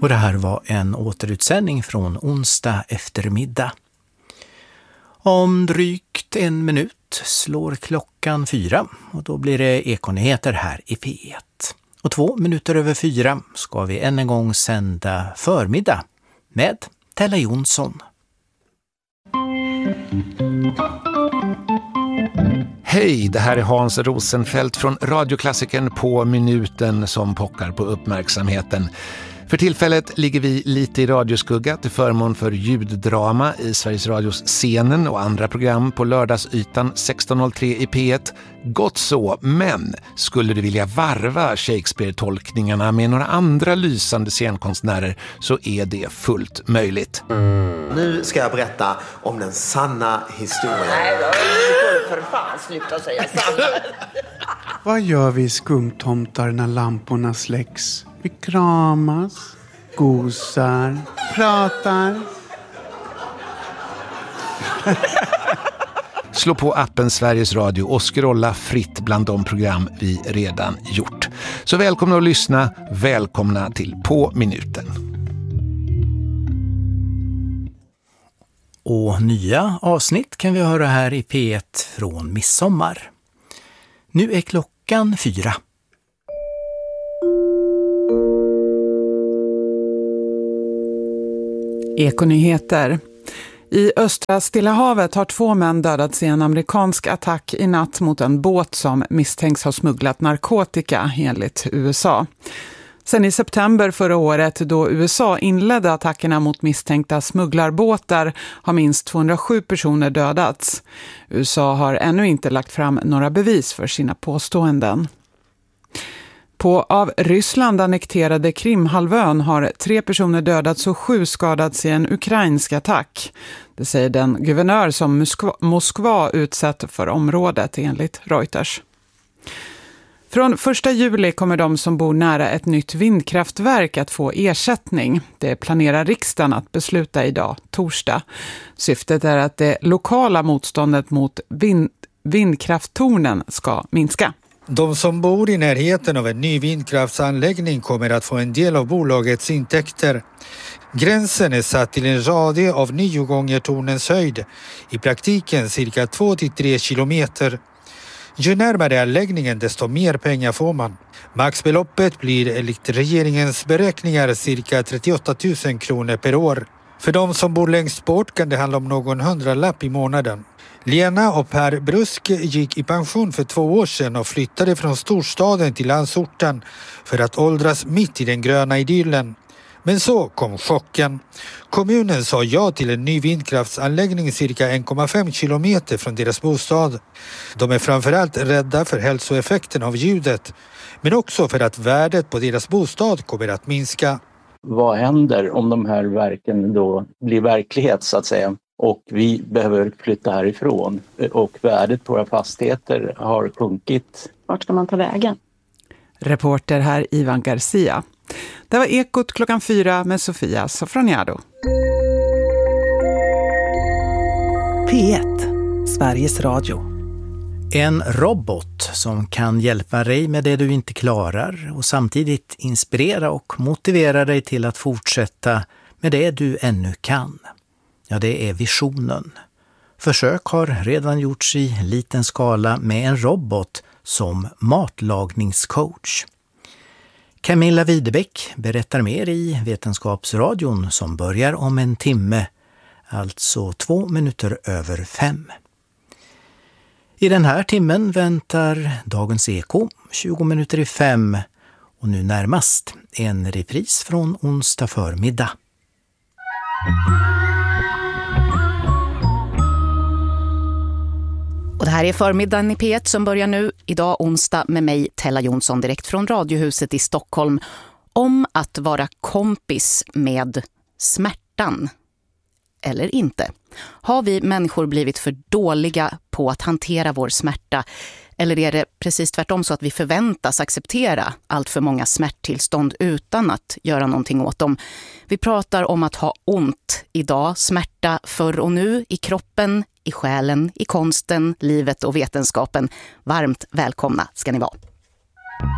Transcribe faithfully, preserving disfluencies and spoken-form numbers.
Och det här var en återutsändning från onsdag eftermiddag. Om drygt en minut slår klockan fyra och då blir det Ekonyheter här i P ett. Och två minuter över fyra ska vi än en gång sända förmiddag med Tella Jonsson. Hej, det här är Hans Rosenfeldt från Radioklassikern på minuten som pockar på uppmärksamheten. För tillfället ligger vi lite i radioskugga till förmån för ljuddrama i Sveriges Radios Scenen och andra program på lördagsytan sexton noll tre i P ett. Gott så, men skulle du vilja varva Shakespeare-tolkningarna med några andra lysande scenkonstnärer så är det fullt möjligt. Mm. Nu ska jag berätta om den sanna historien. Nej, då får du för fan sluta säga sanna. Vad gör vi skumtomtar när lamporna släcks? Vi kramas, gosar, pratar. Slå på appen Sveriges Radio och scrolla fritt bland de program vi redan gjort. Så välkomna att lyssna, välkomna till På minuten. Och nya avsnitt kan vi höra här i P ett från midsommar. Nu är klockan fyra. Ekonyheter. I östra Stilla havet har två män dödats i en amerikansk attack i natt mot en båt som misstänks ha smugglat narkotika enligt U S A. Sen i september förra året då U S A inledde attackerna mot misstänkta smugglarbåtar har minst tvåhundrasju personer dödats. U S A har ännu inte lagt fram några bevis för sina påståenden. På av Ryssland annekterade Krimhalvön har tre personer dödats och sju skadats i en ukrainsk attack. Det säger den guvernör som Moskva, Moskva utsett för området enligt Reuters. Från första juli kommer de som bor nära ett nytt vindkraftverk att få ersättning. Det planerar riksdagen att besluta idag, torsdag. Syftet är att det lokala motståndet mot vind, vindkrafttornen ska minska. De som bor i närheten av en ny vindkraftsanläggning kommer att få en del av bolagets intäkter. Gränsen är satt till en radie av nio gånger tornens höjd, i praktiken cirka två till tre kilometer. Ju närmare anläggningen desto mer pengar får man. Maxbeloppet blir enligt regeringens beräkningar cirka trettioåtta tusen kronor per år. För de som bor längst bort kan det handla om någon hundralapp i månaden. Lena och Per Brusk gick i pension för två år sedan och flyttade från storstaden till landsorten för att åldras mitt i den gröna idyllen. Men så kom chocken. Kommunen sa ja till en ny vindkraftsanläggning cirka en komma fem kilometer från deras bostad. De är framförallt rädda för hälsoeffekten av ljudet, men också för att värdet på deras bostad kommer att minska. Vad händer om de här verken då blir verklighet så att säga? Och vi behöver flytta härifrån och värdet på våra fastigheter har sjunkit. Vart ska man ta vägen? Reporter här Ivan Garcia. Det var Ekot klockan fyra med Sofia Sofroniado. P ett, Sveriges Radio. En robot som kan hjälpa dig med det du inte klarar och samtidigt inspirera och motivera dig till att fortsätta med det du ännu kan. Ja, det är visionen. Försök har redan gjorts i liten skala med en robot som matlagningscoach. Camilla Widebeck berättar mer i Vetenskapsradion som börjar om en timme, alltså två minuter över fem. I den här timmen väntar Dagens Eko, tjugo minuter i fem, och nu närmast en repris från onsdag förmiddag. Och det här är förmiddagen i P ett som börjar nu, idag onsdag med mig Tella Jonsson direkt från Radiohuset i Stockholm, om att vara kompis med smärtan. Eller inte. Har vi människor blivit för dåliga på att hantera vår smärta? Eller är det precis tvärtom så att vi förväntas acceptera allt för många smärttillstånd utan att göra någonting åt dem? Vi pratar om att ha ont idag, smärta förr och nu, i kroppen, i själen, i konsten, livet och vetenskapen. Varmt välkomna ska ni vara.